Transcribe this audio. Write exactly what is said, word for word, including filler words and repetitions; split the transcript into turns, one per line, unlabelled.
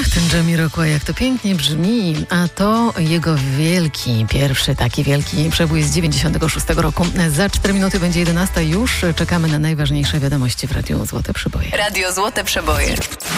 ten Jamiroquai, jak to pięknie brzmi, a to jego wielki, pierwszy taki wielki przebój z dziewięćdziesiątego szóstego roku. Za cztery minuty będzie jedenasta, już czekamy na najważniejsze wiadomości w Radiu Złote Przeboje.
Radio Złote Przeboje.